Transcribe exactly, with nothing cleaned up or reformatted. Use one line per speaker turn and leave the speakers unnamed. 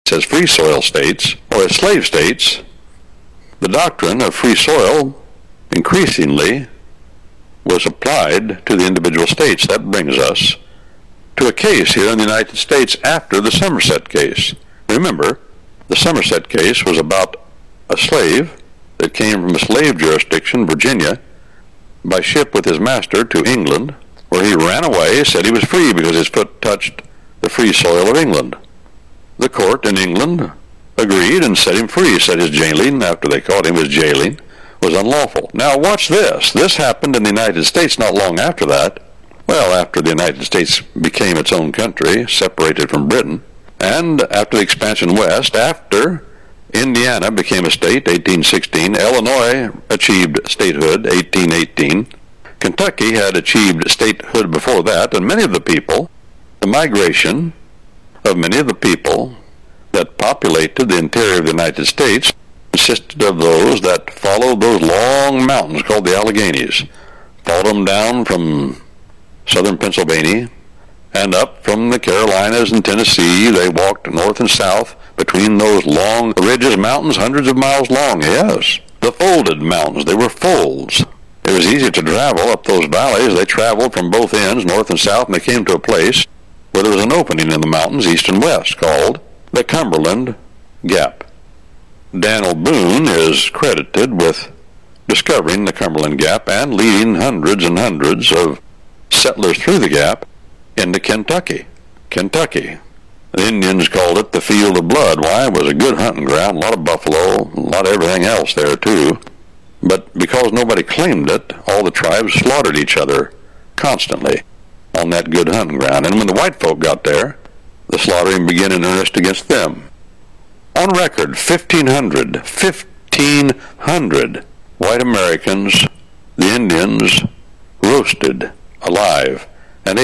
as free soil states or as slave states, the doctrine of free soil increasingly was applied to the individual states. That brings us to a case here in the United States after the Somerset case. Remember, the Somerset case was about a slave that came from a slave jurisdiction, Virginia, by ship with his master to England, where he ran away, said he was free because his foot touched the free soil of England. The court in England agreed and set him free, said his jailing, after they caught him as jailing, was unlawful. Now watch this. This happened in the United States not long after that. Well, after the United States became its own country, separated from Britain, and after the expansion west, after Indiana became a state, eighteen sixteen, Illinois achieved statehood, eighteen eighteen, Kentucky had achieved statehood before that, and many of the people, the migration of many of the people that populated the interior of the United States consisted of those that followed those long mountains called the Alleghenies, followed them down from southern Pennsylvania and up from the Carolinas and Tennessee. They walked north and south between those long ridges, mountains, hundreds of miles long, yes. The folded mountains, they were folds. It was easy to travel up those valleys. They traveled from both ends, north and south, and they came to a place where there was an opening in the mountains, east and west, called the Cumberland Gap. Daniel Boone is credited with discovering the Cumberland Gap and leading hundreds and hundreds of settlers through the gap into Kentucky. Kentucky. The Indians called it the Field of Blood. Why? It was a good hunting ground, a lot of buffalo, a lot of everything else there too. But because nobody claimed it, all the tribes slaughtered each other constantly on that good hunting ground. And when the white folk got there, the slaughtering began in earnest against them. On record, fifteen hundred, fifteen hundred white Americans, the Indians, roasted alive